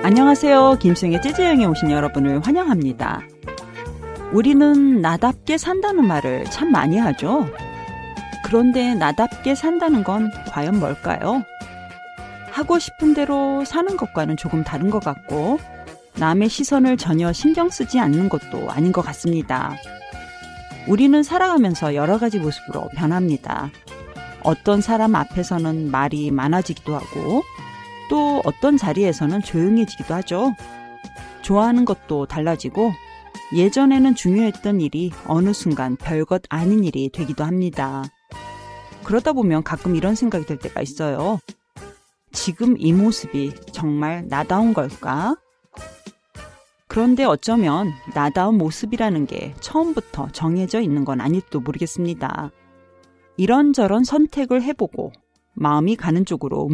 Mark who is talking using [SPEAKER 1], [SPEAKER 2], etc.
[SPEAKER 1] 안녕하세요. 김수영의 찌질여행에 오신 여러분을 환영합니다. 우리는 나답게 산다는 말을 참 많이 하죠. 그런데 나답게 산다는 건 과연 뭘까요? 하고 싶은 대로 사는 것과는 조금 다른 것 같고 남의 시선을 전혀 신경 쓰지 않는 것도 아닌 것 같습니다. 우리는 살아가면서 여러 가지 모습으로 변합니다. 어떤 사람 앞에서는 말이 많아지기도 하고 또 어떤 자리에서는 조용해지기도 하죠. 좋아하는 것도 달라지고 예전에는 중요했던 일이 어느 순간 별것 아닌 일이 되기도 합니다. 그러다 보면 가끔 이런 생각이 들 때가 있어요. 지금 이 모습이 정말 나다운 걸까? 그런데 어쩌면 나다운 모습이라는 게 처음부터 정해져 있는 건 아닐지도 모르겠습니다. 이런저런 선택을 해보고 마음이 가는 쪽으로